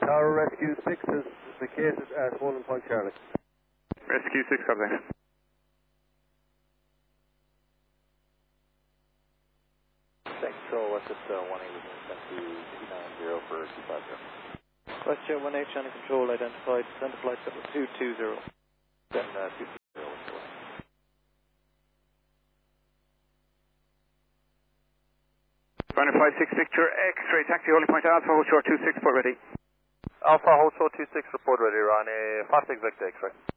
Tower Rescue 6 is vacated at Holding Point, Charlie. Rescue 6, copy that. Control, West 18 was sent to 290 for 250. WestJet 18, Channel Control, identified, center flight 220. Then 220, what's the way? Runner 56 Victor X-ray, taxi Holding Point Alpha, hold short 26, port ready. Alpha, hold short 26, report ready, Ronnie, 56 Victor X-ray.